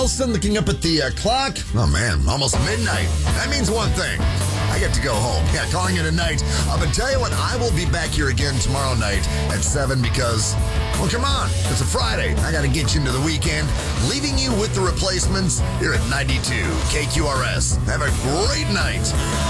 Nelson looking up at the clock. Oh, man, almost midnight. That means one thing. I get to go home. Yeah, calling it a night. But tell you what, I will be back here again tomorrow night at 7 because, well, come on. It's a Friday. I got to get you into the weekend. Leaving you with the Replacements here at 92 KQRS. Have a great night.